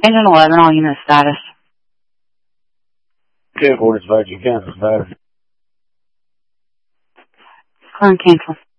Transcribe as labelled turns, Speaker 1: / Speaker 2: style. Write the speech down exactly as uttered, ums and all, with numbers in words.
Speaker 1: Engine eleven, all unit status.
Speaker 2: Okay, board is five G cancel status.
Speaker 1: Current cancel.